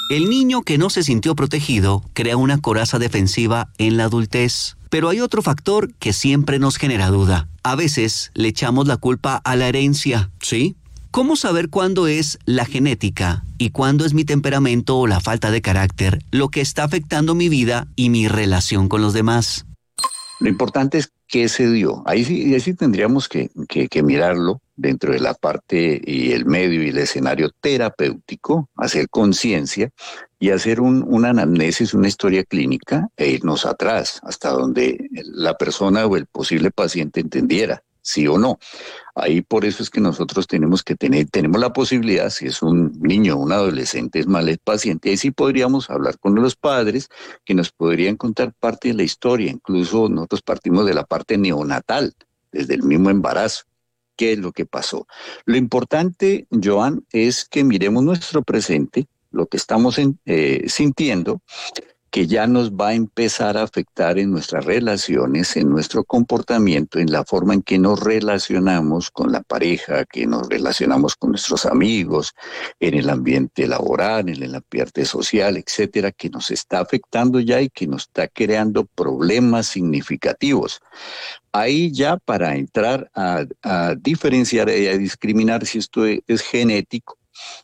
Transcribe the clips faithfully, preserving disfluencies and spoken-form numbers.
El niño que no se sintió protegido crea una coraza defensiva en la adultez. Pero hay otro factor que siempre nos genera duda. A veces le echamos la culpa a la herencia, ¿sí? ¿Cómo saber cuándo es la genética y cuándo es mi temperamento o la falta de carácter lo que está afectando mi vida y mi relación con los demás? Lo importante es qué se dio. Ahí sí, ahí sí tendríamos que, que, que mirarlo dentro de la parte y el medio y el escenario terapéutico, hacer conciencia y hacer un, una anamnesis, una historia clínica e irnos atrás, hasta donde la persona o el posible paciente entendiera, sí o no. Ahí por eso es que nosotros tenemos que tener, tenemos la posibilidad, si es un niño o un adolescente, es mal el paciente, ahí sí podríamos hablar con los padres que nos podrían contar parte de la historia. Incluso nosotros partimos de la parte neonatal, desde el mismo embarazo. ¿Qué es lo que pasó? Lo importante, Joan, es que miremos nuestro presente, lo que estamos en, eh, sintiendo, que ya nos va a empezar a afectar en nuestras relaciones, en nuestro comportamiento, en la forma en que nos relacionamos con la pareja, que nos relacionamos con nuestros amigos, en el ambiente laboral, en el ambiente social, etcétera, que nos está afectando ya y que nos está creando problemas significativos. Ahí ya para entrar a, a diferenciar y a discriminar si esto es, es genético,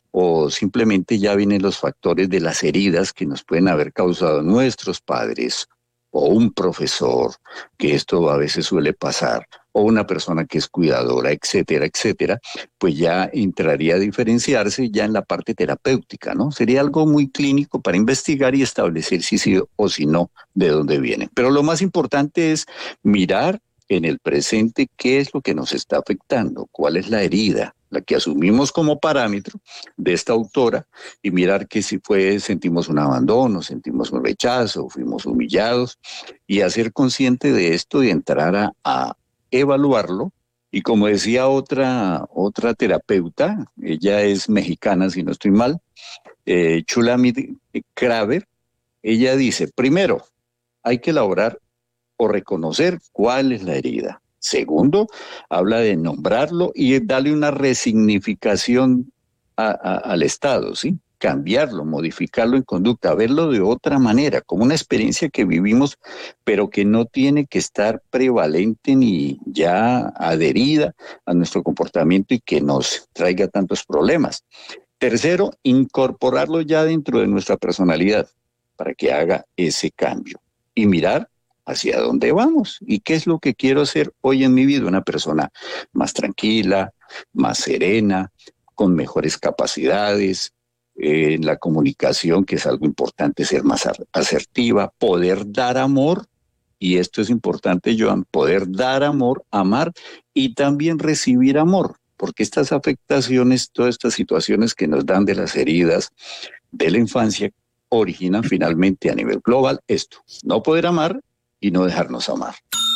o simplemente ya vienen los factores de las heridas que nos pueden haber causado nuestros padres o un profesor, que esto a veces suele pasar, o una persona que es cuidadora, etcétera, etcétera, pues ya entraría a diferenciarse ya en la parte terapéutica, ¿no? Sería algo muy clínico para investigar y establecer si sí o si no de dónde viene. Pero lo más importante es mirar en el presente qué es lo que nos está afectando, cuál es la herida, la que asumimos como parámetro de esta autora, y mirar que si fue, sentimos un abandono, sentimos un rechazo, fuimos humillados, y hacer consciente de esto y entrar a, a evaluarlo. Y como decía otra, otra terapeuta, ella es mexicana, si no estoy mal, eh, Shulamit Kraver, ella dice, primero, hay que elaborar o reconocer cuál es la herida. Segundo, habla de nombrarlo y darle una resignificación a, a, al estado, ¿sí? Cambiarlo, modificarlo en conducta, verlo de otra manera, como una experiencia que vivimos, pero que no tiene que estar prevalente ni ya adherida a nuestro comportamiento y que nos traiga tantos problemas. Tercero, incorporarlo ya dentro de nuestra personalidad para que haga ese cambio y mirar hacia dónde vamos y qué es lo que quiero hacer hoy en mi vida. Una persona más tranquila, más serena, con mejores capacidades, eh, en la comunicación, que es algo importante, ser más asertiva, poder dar amor, y esto es importante, Joan, poder dar amor, amar y también recibir amor, porque estas afectaciones, todas estas situaciones que nos dan de las heridas de la infancia, originan finalmente a nivel global esto, no poder amar y no dejarnos amar.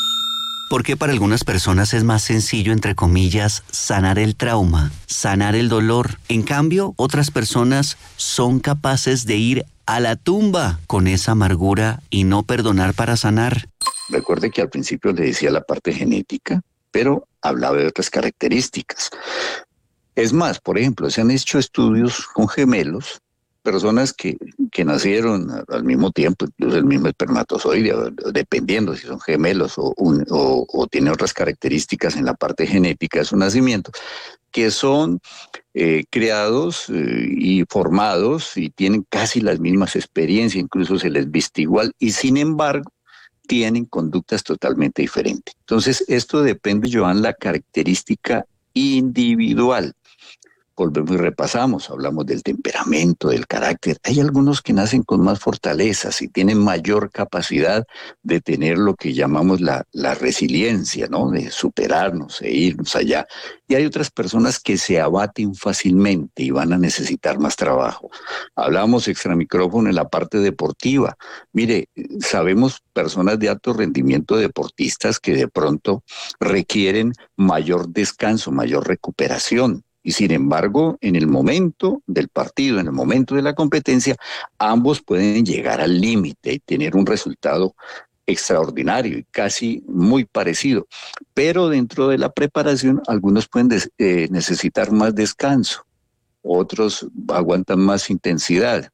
¿Por qué para algunas personas es más sencillo, entre comillas, sanar el trauma, sanar el dolor? En cambio, otras personas son capaces de ir a la tumba con esa amargura y no perdonar para sanar. Recuerde que al principio le decía la parte genética, pero hablaba de otras características. Es más, por ejemplo, se han hecho estudios con gemelos, personas que, que nacieron al mismo tiempo, incluso el mismo espermatozoide, dependiendo si son gemelos o, un, o, o tienen otras características en la parte genética de su nacimiento, que son eh, creados eh, y formados y tienen casi las mismas experiencias, incluso se les viste igual, y sin embargo tienen conductas totalmente diferentes. Entonces, esto depende, Joan, la característica individual. Volvemos y repasamos, hablamos del temperamento, del carácter. Hay algunos que nacen con más fortalezas y tienen mayor capacidad de tener lo que llamamos la, la resiliencia, ¿no? De superarnos e irnos allá. Y hay otras personas que se abaten fácilmente y van a necesitar más trabajo. Hablamos extra micrófono en la parte deportiva. Mire, sabemos personas de alto rendimiento, deportistas, que de pronto requieren mayor descanso, mayor recuperación. Y sin embargo, en el momento del partido, en el momento de la competencia, ambos pueden llegar al límite y tener un resultado extraordinario y casi muy parecido. Pero dentro de la preparación, algunos pueden des- eh, necesitar más descanso, otros aguantan más intensidad.